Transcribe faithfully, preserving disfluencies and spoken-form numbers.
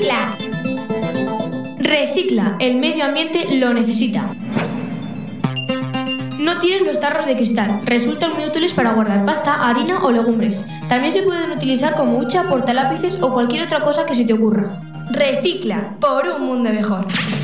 Recicla. Recicla, el medio ambiente lo necesita. No tires los tarros de cristal, resultan muy útiles para guardar pasta, harina o legumbres. También se pueden utilizar como hucha, portalápices o cualquier otra cosa que se te ocurra. Recicla, por un mundo mejor.